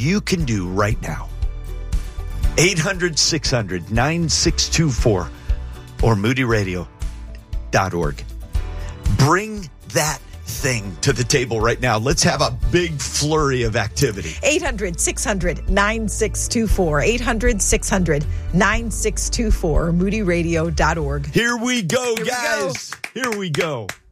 you can do right now. 800-600-9624 or moodyradio.org. Bring that thing to the table right now. Let's have a big flurry of activity. 800-600-9624. 800-600-9624 or moodyradio.org. Here we go, guys. Here we go.